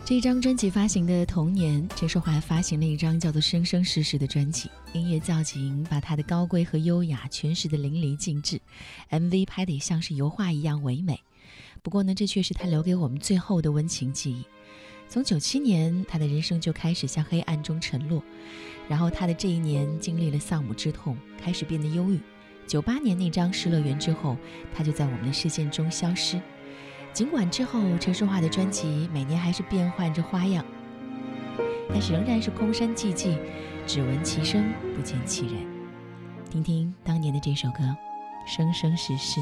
这张专辑发行的同年，陈淑桦发行了一张叫做《生生世世》的专辑，音乐造型把她的高贵和优雅诠释得淋漓尽致， MV 拍得也像是油画一样唯美。不过呢，这却是她留给我们最后的温情记忆。从97年，她的人生就开始向黑暗中沉落，然后她的这一年经历了丧母之痛，开始变得忧郁。98年那张《失乐园》之后，她就在我们的视线中消失。尽管之后陈淑桦的专辑每年还是变换着花样，但是仍然是空山寂寂，只闻其声不见其人。听听当年的这首歌《生生世世》。